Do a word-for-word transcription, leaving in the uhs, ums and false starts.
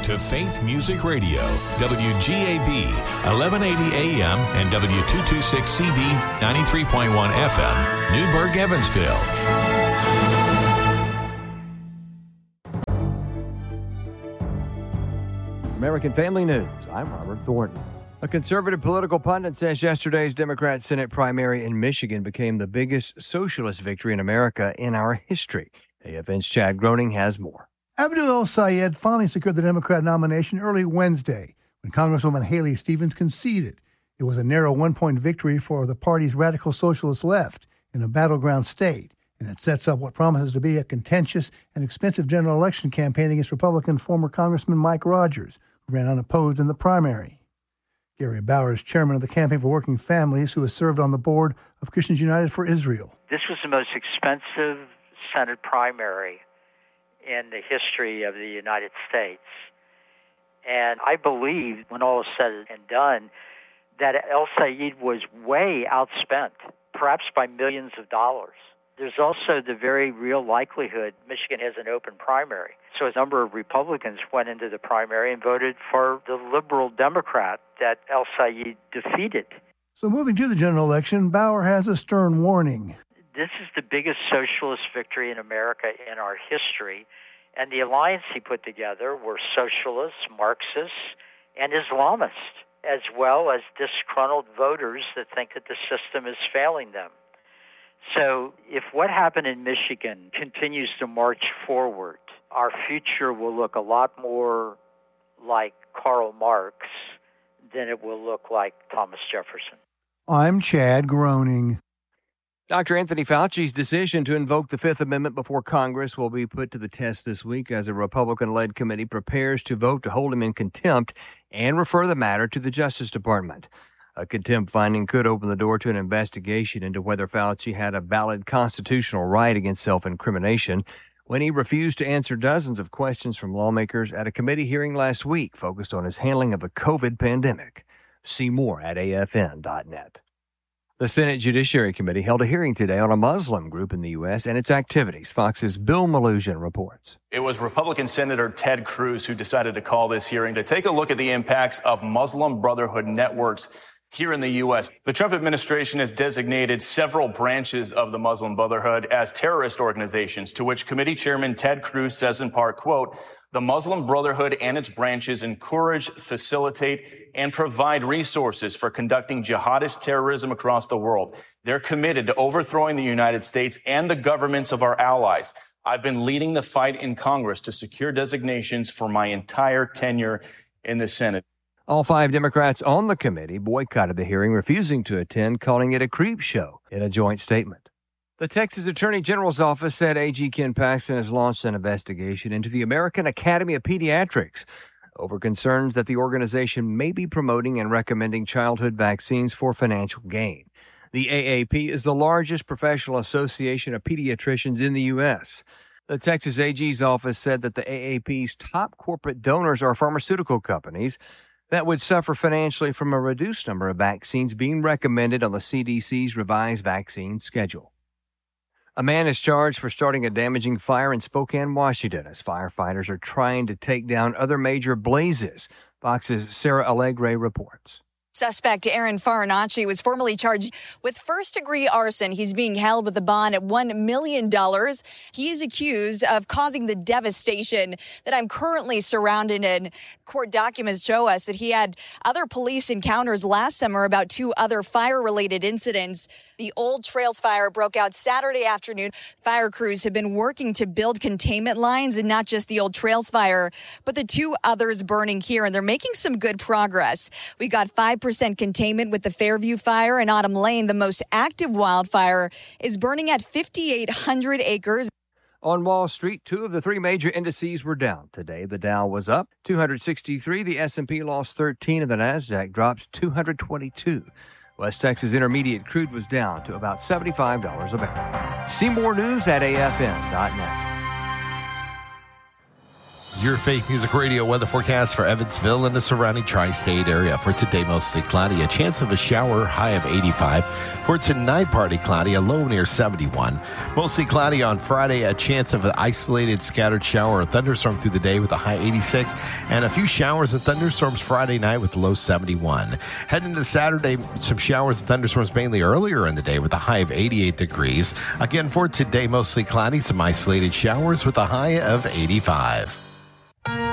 to Faith Music Radio, W G A B, eleven eighty A M and W two twenty-six C B, ninety-three point one F M, Newburgh, Evansville. American Family News, I'm Robert Thornton. A conservative political pundit says yesterday's Democrat Senate primary in Michigan became the biggest socialist victory in America in our history. A F N's Chad Groening has more. Abdul El-Sayed finally secured the Democrat nomination early Wednesday when Congresswoman Haley Stevens conceded. It was a narrow one-point victory for the party's radical socialist left in a battleground state, and it sets up what promises to be a contentious and expensive general election campaign against Republican former Congressman Mike Rogers, who ran unopposed in the primary. Gary Bauer is chairman of the Campaign for Working Families, who has served on the board of Christians United for Israel. This was the most expensive Senate primary in the history of the United States. And I believe, when all is said and done, that El-Sayed was way outspent, perhaps by millions of dollars. There's also the very real likelihood Michigan has an open primary. So a number of Republicans went into the primary and voted for the liberal Democrat that El-Sayed defeated. So moving to the general election, Bauer has a stern warning. This is the biggest socialist victory in America in our history. And the alliance he put together were socialists, Marxists, and Islamists, as well as disgruntled voters that think that the system is failing them. So if what happened in Michigan continues to march forward, our future will look a lot more like Karl Marx than it will look like Thomas Jefferson. I'm Chad Groening. Doctor Anthony Fauci's decision to invoke the Fifth Amendment before Congress will be put to the test this week as a Republican-led committee prepares to vote to hold him in contempt and refer the matter to the Justice Department. A contempt finding could open the door to an investigation into whether Fauci had a valid constitutional right against self-incrimination when he refused to answer dozens of questions from lawmakers at a committee hearing last week focused on his handling of the COVID pandemic. See more at A F N dot net. The Senate Judiciary Committee held a hearing today on a Muslim group in the U S and its activities. Fox's Bill Malugin reports. It was Republican Senator Ted Cruz who decided to call this hearing to take a look at the impacts of Muslim Brotherhood networks here in the U S. The Trump administration has designated several branches of the Muslim Brotherhood as terrorist organizations, to which committee chairman Ted Cruz says in part, quote, the Muslim Brotherhood and its branches encourage, facilitate, and provide resources for conducting jihadist terrorism across the world. They're committed to overthrowing the United States and the governments of our allies. I've been leading the fight in Congress to secure designations for my entire tenure in the Senate. All five Democrats on the committee boycotted the hearing, refusing to attend, calling it a creep show in a joint statement. The Texas Attorney General's office said A G Ken Paxton has launched an investigation into the American Academy of Pediatrics over concerns that the organization may be promoting and recommending childhood vaccines for financial gain. The A A P is the largest professional association of pediatricians in the U S. The Texas A G's office said that the A A P's top corporate donors are pharmaceutical companies that would suffer financially from a reduced number of vaccines being recommended on the C D C's revised vaccine schedule. A man is charged for starting a damaging fire in Spokane, Washington, as firefighters are trying to take down other major blazes. Fox's Sarah Allegre reports. Suspect Aaron Farinacci was formally charged with first-degree arson. He's being held with a bond at one million dollars. He is accused of causing the devastation that I'm currently surrounded in. Court documents show us that he had other police encounters last summer about two other fire-related incidents. The Old Trails fire broke out Saturday afternoon. Fire crews have been working to build containment lines, and not just the Old Trails fire, but the two others burning here, and they're making some good progress. We got five percent containment with the Fairview fire, and Autumn Lane, the most active wildfire, is burning at fifty-eight hundred acres. On Wall Street, two of the three major indices were down today. The Dow was up two hundred sixty-three, the S and P lost thirteen, and the Nasdaq dropped two hundred twenty-two. West Texas Intermediate crude was down to about seventy-five dollars a barrel. See more news at A F N dot net. your Faith Music Radio weather forecast for Evansville and the surrounding tri-state area. For today, mostly cloudy, a chance of a shower, high of eighty-five. For tonight, partly cloudy, a low near seventy-one. Mostly cloudy on Friday, a chance of an isolated scattered shower or thunderstorm through the day with a high eighty-six. And a few showers and thunderstorms Friday night with a low seventy-one. Heading into Saturday, some showers and thunderstorms mainly earlier in the day with a high of eighty-eight degrees. Again, for today, mostly cloudy, some isolated showers with a high of eighty-five.